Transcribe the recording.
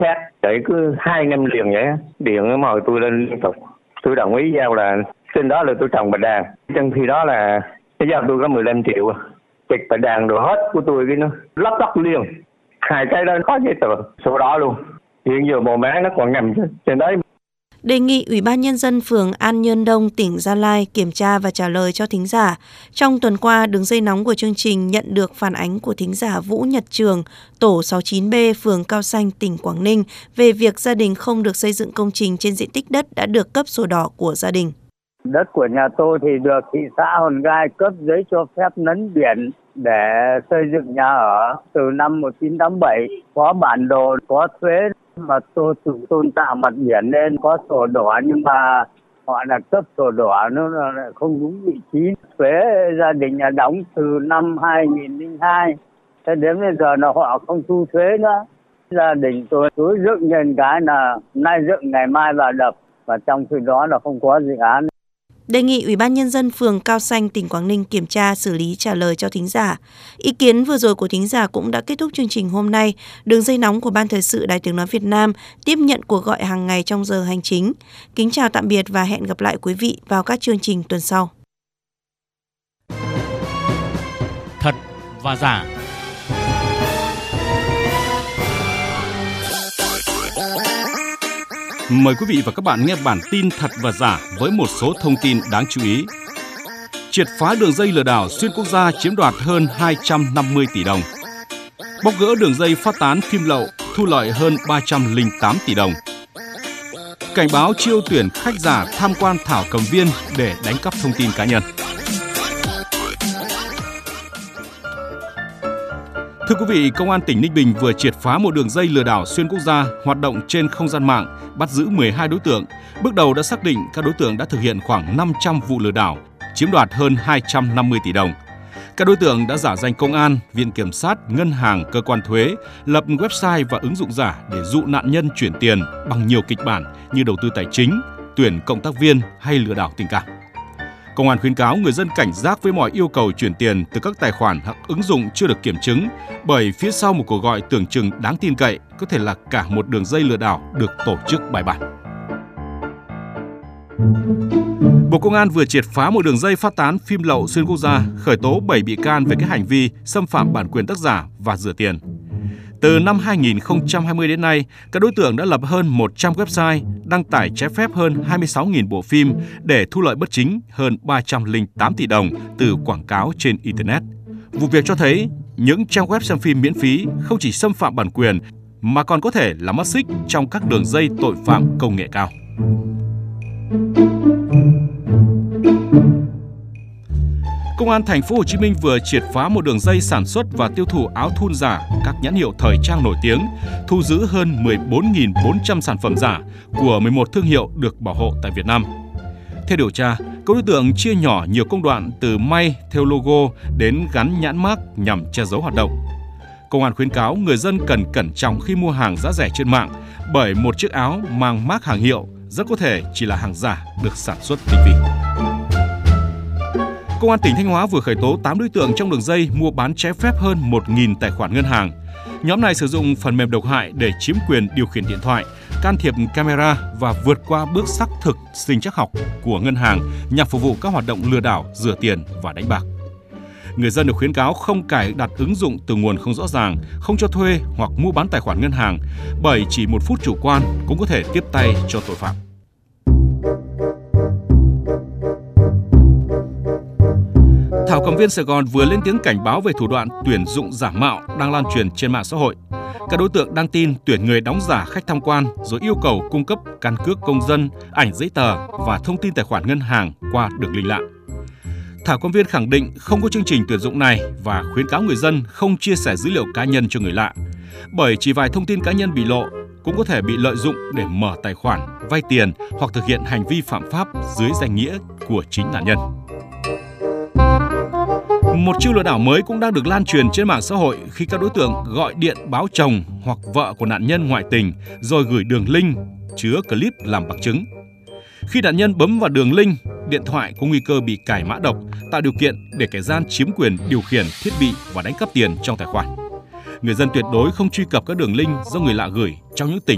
Xét đấy cứ 2 năm liền vậy, điện nó mời tôi lên liên tục. Tôi đồng ý giao là trên đó là tôi trồng bạch đàn. Trong khi đó là cái giao tôi có 15 triệu. Chịch bạch đàn đồ hết của tôi cái nó lắp lắp liền. 2 cái đó có giấy tờ số đó luôn. Hiện giờ mồ má nó còn nằm trên đấy. Đề nghị Ủy ban Nhân dân phường An Nhơn Đông, tỉnh Gia Lai kiểm tra và trả lời cho thính giả. Trong tuần qua, đường dây nóng của chương trình nhận được phản ánh của thính giả Vũ Nhật Trường, tổ 69B, phường Cao Xanh, tỉnh Quảng Ninh về việc gia đình không được xây dựng công trình trên diện tích đất đã được cấp sổ đỏ của gia đình. Đất của nhà tôi thì được thị xã Hòn Gai cấp giấy cho phép lấn biển để xây dựng nhà ở từ năm 1987, có bản đồ, có thuế. Mà tôi tự tôn tạo mặt biển nên có sổ đỏ, nhưng mà họ là cấp sổ đỏ nó lại không đúng vị trí. Thuế gia đình nhà đóng từ năm 2002, thế đến bây giờ là họ không thu thuế nữa. Gia đình tôi cứ dựng lên cái là nay dựng ngày mai vào đập, và trong khi đó là không có dự án. Đề nghị Ủy ban Nhân dân phường Cao Xanh, tỉnh Quảng Ninh kiểm tra, xử lý, trả lời cho thính giả. Ý kiến vừa rồi của thính giả cũng đã kết thúc chương trình hôm nay. Đường dây nóng của Ban Thời sự Đài Tiếng nói Việt Nam tiếp nhận cuộc gọi hàng ngày trong giờ hành chính. Kính chào tạm biệt và hẹn gặp lại quý vị vào các chương trình tuần sau. Thật và giả. Mời quý vị và các bạn nghe bản tin Thật và Giả với một số thông tin đáng chú ý. Triệt phá đường dây lừa đảo xuyên quốc gia chiếm đoạt hơn 250 tỷ đồng. Bóc gỡ đường dây phát tán phim lậu, thu lợi hơn 308 tỷ đồng. Cảnh báo chiêu tuyển khách giả tham quan thảo cầm viên để đánh cắp thông tin cá nhân. Thưa quý vị, Công an tỉnh Ninh Bình vừa triệt phá một đường dây lừa đảo xuyên quốc gia hoạt động trên không gian mạng, bắt giữ 12 đối tượng. Bước đầu đã xác định các đối tượng đã thực hiện khoảng 500 vụ lừa đảo, chiếm đoạt hơn 250 tỷ đồng. Các đối tượng đã giả danh công an, viện kiểm sát, ngân hàng, cơ quan thuế, lập website và ứng dụng giả để dụ nạn nhân chuyển tiền bằng nhiều kịch bản như đầu tư tài chính, tuyển cộng tác viên hay lừa đảo tình cảm. Công an khuyến cáo người dân cảnh giác với mọi yêu cầu chuyển tiền từ các tài khoản hoặc ứng dụng chưa được kiểm chứng, bởi phía sau một cuộc gọi tưởng chừng đáng tin cậy có thể là cả một đường dây lừa đảo được tổ chức bài bản. Bộ Công an vừa triệt phá một đường dây phát tán phim lậu xuyên quốc gia, khởi tố 7 bị can về các hành vi xâm phạm bản quyền tác giả và rửa tiền. Từ năm 2020 đến nay, các đối tượng đã lập hơn 100 website, đăng tải trái phép hơn 26.000 bộ phim để thu lợi bất chính hơn 308 tỷ đồng từ quảng cáo trên Internet. Vụ việc cho thấy, những trang web xem phim miễn phí không chỉ xâm phạm bản quyền mà còn có thể là mắt xích trong các đường dây tội phạm công nghệ cao. Công an thành phố Hồ Chí Minh vừa triệt phá một đường dây sản xuất và tiêu thụ áo thun giả các nhãn hiệu thời trang nổi tiếng, thu giữ hơn 14.400 sản phẩm giả của 11 thương hiệu được bảo hộ tại Việt Nam. Theo điều tra, các đối tượng chia nhỏ nhiều công đoạn từ may theo logo đến gắn nhãn mác nhằm che giấu hoạt động. Công an khuyến cáo người dân cần cẩn trọng khi mua hàng giá rẻ trên mạng, bởi một chiếc áo mang mác hàng hiệu rất có thể chỉ là hàng giả được sản xuất tinh vi. Công an tỉnh Thanh Hóa vừa khởi tố 8 đối tượng trong đường dây mua bán trái phép hơn 1.000 tài khoản ngân hàng. Nhóm này sử dụng phần mềm độc hại để chiếm quyền điều khiển điện thoại, can thiệp camera và vượt qua bước xác thực sinh trắc học của ngân hàng nhằm phục vụ các hoạt động lừa đảo, rửa tiền và đánh bạc. Người dân được khuyến cáo không cài đặt ứng dụng từ nguồn không rõ ràng, không cho thuê hoặc mua bán tài khoản ngân hàng, bởi chỉ một phút chủ quan cũng có thể tiếp tay cho tội phạm. Thảo Cầm Viên Sài Gòn vừa lên tiếng cảnh báo về thủ đoạn tuyển dụng giả mạo đang lan truyền trên mạng xã hội. Các đối tượng đăng tin tuyển người đóng giả khách tham quan rồi yêu cầu cung cấp căn cước công dân, ảnh giấy tờ và thông tin tài khoản ngân hàng qua đường link lạ. Thảo Cầm Viên khẳng định không có chương trình tuyển dụng này và khuyến cáo người dân không chia sẻ dữ liệu cá nhân cho người lạ, bởi chỉ vài thông tin cá nhân bị lộ cũng có thể bị lợi dụng để mở tài khoản, vay tiền hoặc thực hiện hành vi phạm pháp dưới danh nghĩa của chính nạn nhân. Một chiêu lừa đảo mới cũng đang được lan truyền trên mạng xã hội khi các đối tượng gọi điện báo chồng hoặc vợ của nạn nhân ngoại tình rồi gửi đường link chứa clip làm bằng chứng. Khi nạn nhân bấm vào đường link, điện thoại có nguy cơ bị cài mã độc, tạo điều kiện để kẻ gian chiếm quyền điều khiển thiết bị và đánh cắp tiền trong tài khoản. Người dân tuyệt đối không truy cập các đường link do người lạ gửi trong những tình